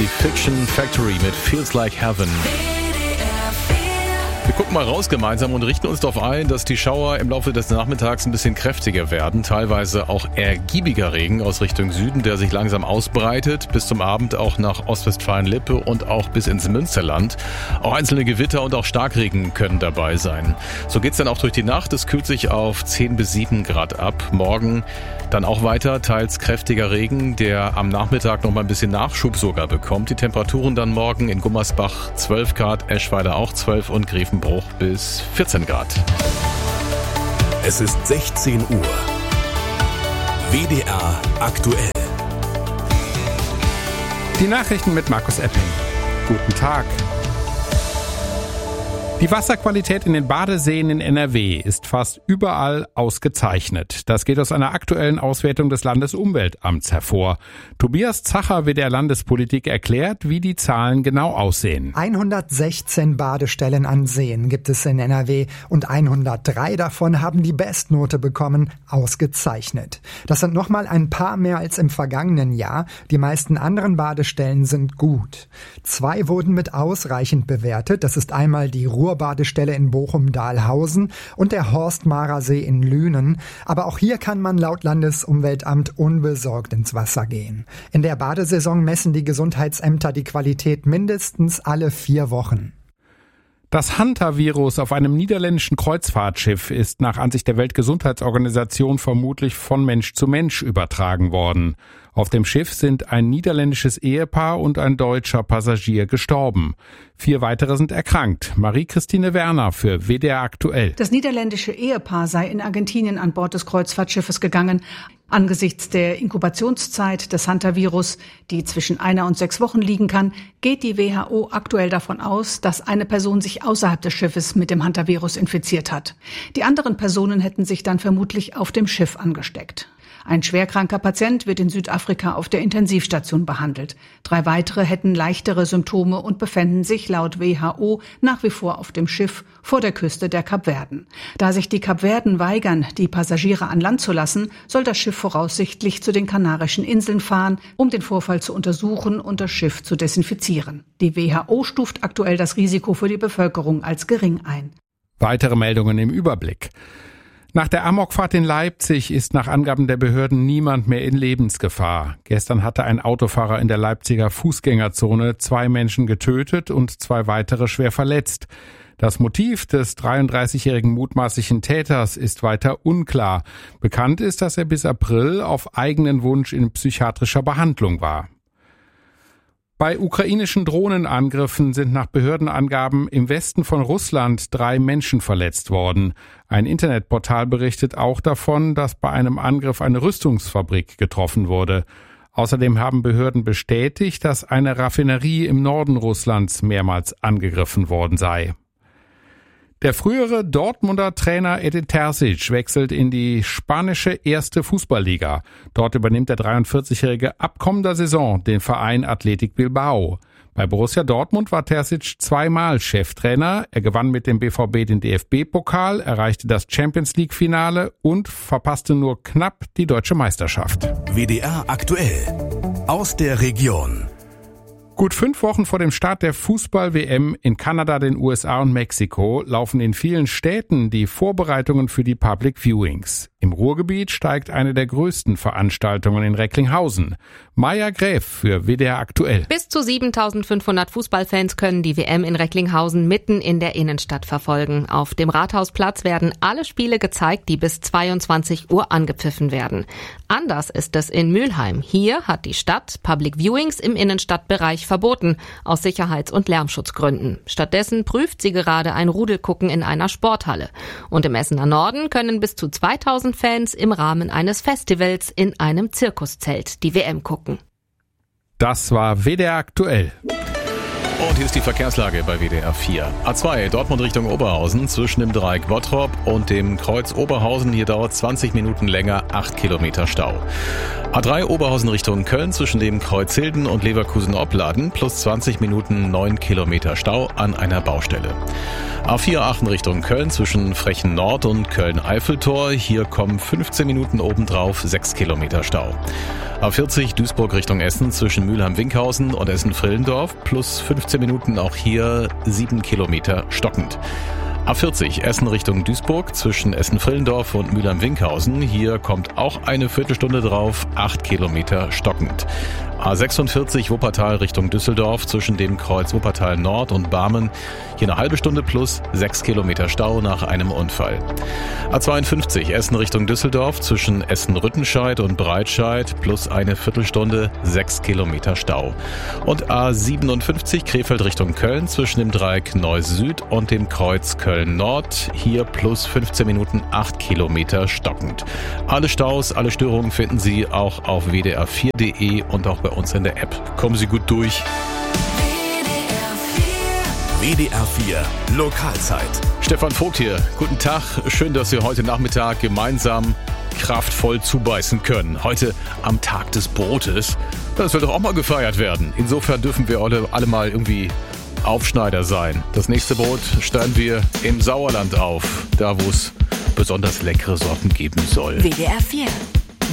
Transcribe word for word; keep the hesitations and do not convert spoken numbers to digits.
die Fiction Factory mit Feels Like Heaven. Wir gucken mal raus gemeinsam und richten uns darauf ein, dass die Schauer im Laufe des Nachmittags ein bisschen kräftiger werden. Teilweise auch ergiebiger Regen aus Richtung Süden, der sich langsam ausbreitet. Bis zum Abend auch nach Ostwestfalen-Lippe und auch bis ins Münsterland. Auch einzelne Gewitter und auch Starkregen können dabei sein. So geht's dann auch durch die Nacht. Es kühlt sich auf zehn bis sieben Grad ab. Morgen dann auch weiter, teils kräftiger Regen, der am Nachmittag noch mal ein bisschen Nachschub sogar bekommt. Die Temperaturen dann morgen in Gummersbach zwölf Grad, Eschweiler auch zwölf und Grevenbruch bis vierzehn Grad. Es ist sechzehn Uhr. W D R aktuell. Die Nachrichten mit Markus Epping. Guten Tag. Die Wasserqualität in den Badeseen in N R W ist fast überall ausgezeichnet. Das geht aus einer aktuellen Auswertung des Landesumweltamts hervor. Tobias Zacher, W D R Landespolitik, erklärt, wie die Zahlen genau aussehen. hundertsechzehn Badestellen an Seen gibt es in N R W und hundertdrei davon haben die Bestnote bekommen, ausgezeichnet. Das sind nochmal ein paar mehr als im vergangenen Jahr. Die meisten anderen Badestellen sind gut. Zwei wurden mit ausreichend bewertet. Das ist einmal die Ruhrbadestelle in Bochum-Dahlhausen und der Horstmarer See in Lünen. Aber auch hier kann man laut Landesumweltamt unbesorgt ins Wasser gehen. In der Badesaison messen die Gesundheitsämter die Qualität mindestens alle vier Wochen. Das Hantavirus auf einem niederländischen Kreuzfahrtschiff ist nach Ansicht der Weltgesundheitsorganisation vermutlich von Mensch zu Mensch übertragen worden. Auf dem Schiff sind ein niederländisches Ehepaar und ein deutscher Passagier gestorben. Vier weitere sind erkrankt. Marie-Christine Werner für W D R aktuell. Das niederländische Ehepaar sei in Argentinien an Bord des Kreuzfahrtschiffes gegangen. Angesichts der Inkubationszeit des Hantavirus, die zwischen einer und sechs Wochen liegen kann, geht die W H O aktuell davon aus, dass eine Person sich außerhalb des Schiffes mit dem Hantavirus infiziert hat. Die anderen Personen hätten sich dann vermutlich auf dem Schiff angesteckt. Ein schwerkranker Patient wird in Südafrika auf der Intensivstation behandelt. Drei weitere hätten leichtere Symptome und befänden sich laut W H O nach wie vor auf dem Schiff vor der Küste der Kapverden. Da sich die Kapverden weigern, die Passagiere an Land zu lassen, soll das Schiff voraussichtlich zu den Kanarischen Inseln fahren, um den Vorfall zu untersuchen und das Schiff zu desinfizieren. Die W H O stuft aktuell das Risiko für die Bevölkerung als gering ein. Weitere Meldungen im Überblick. Nach der Amokfahrt in Leipzig ist nach Angaben der Behörden niemand mehr in Lebensgefahr. Gestern hatte ein Autofahrer in der Leipziger Fußgängerzone zwei Menschen getötet und zwei weitere schwer verletzt. Das Motiv des dreiunddreißigjährigen mutmaßlichen Täters ist weiter unklar. Bekannt ist, dass er bis April auf eigenen Wunsch in psychiatrischer Behandlung war. Bei ukrainischen Drohnenangriffen sind nach Behördenangaben im Westen von Russland drei Menschen verletzt worden. Ein Internetportal berichtet auch davon, dass bei einem Angriff eine Rüstungsfabrik getroffen wurde. Außerdem haben Behörden bestätigt, dass eine Raffinerie im Norden Russlands mehrmals angegriffen worden sei. Der frühere Dortmunder Trainer Edin Terzic wechselt in die spanische erste Fußballliga. Dort übernimmt der dreiundvierzigjährige ab kommender Saison den Verein Athletic Bilbao. Bei Borussia Dortmund war Terzic zweimal Cheftrainer. Er gewann mit dem B V B den D F B-Pokal, erreichte das Champions-League-Finale und verpasste nur knapp die deutsche Meisterschaft. W D R aktuell aus der Region. Gut fünf Wochen vor dem Start der Fußball-W M in Kanada, den U S A und Mexiko laufen in vielen Städten die Vorbereitungen für die Public Viewings. Im Ruhrgebiet steigt eine der größten Veranstaltungen in Recklinghausen. Maja Gräf für W D R aktuell. Bis zu siebentausendfünfhundert Fußballfans können die W M in Recklinghausen mitten in der Innenstadt verfolgen. Auf dem Rathausplatz werden alle Spiele gezeigt, die bis zweiundzwanzig Uhr angepfiffen werden. Anders ist es in Mülheim. Hier hat die Stadt Public Viewings im Innenstadtbereich verboten, aus Sicherheits- und Lärmschutzgründen. Stattdessen prüft sie gerade ein Rudelgucken in einer Sporthalle. Und im Essener Norden können bis zu zweitausend Fans im Rahmen eines Festivals in einem Zirkuszelt die W M gucken. Das war W D R aktuell. Und hier ist die Verkehrslage bei W D R vier. A zwei Dortmund Richtung Oberhausen zwischen dem Dreieck Bottrop und dem Kreuz Oberhausen. Hier dauert zwanzig Minuten länger, acht Kilometer Stau. A drei Oberhausen Richtung Köln zwischen dem Kreuz Hilden und Leverkusen-Opladen plus zwanzig Minuten, neun Kilometer Stau an einer Baustelle. A vier Aachen Richtung Köln zwischen Frechen Nord und Köln-Eiffeltor. Hier kommen fünfzehn Minuten obendrauf, sechs Kilometer Stau. A vierzig Duisburg Richtung Essen zwischen Mülheim-Winkhausen und Essen-Frillendorf plus fünfzehn Minuten, auch hier sieben Kilometer stockend. A vierzig Essen Richtung Duisburg zwischen Essen-Frillendorf und Mülheim-Winkhausen. Hier kommt auch eine Viertelstunde drauf, acht Kilometer stockend. A sechsundvierzig Wuppertal Richtung Düsseldorf zwischen dem Kreuz Wuppertal Nord und Barmen. Hier eine halbe Stunde plus sechs Kilometer Stau nach einem Unfall. A zweiundfünfzig Essen Richtung Düsseldorf zwischen Essen-Rüttenscheid und Breitscheid plus eine Viertelstunde, sechs Kilometer Stau. Und A siebenundfünfzig Krefeld Richtung Köln zwischen dem Dreieck Neuss Süd und dem Kreuz Köln Nord. Hier plus fünfzehn Minuten, acht Kilometer stockend. Alle Staus, alle Störungen finden Sie auch auf w d r vier punkt de und auch bei uns in der App. Kommen Sie gut durch. W D R vier Lokalzeit. Stefan Vogt hier. Guten Tag. Schön, dass wir heute Nachmittag gemeinsam kraftvoll zubeißen können. Heute am Tag des Brotes. Das soll doch auch mal gefeiert werden. Insofern dürfen wir alle, alle mal irgendwie Aufschneider sein. Das nächste Brot stellen wir im Sauerland auf. Da, wo es besonders leckere Sorten geben soll. W D R vier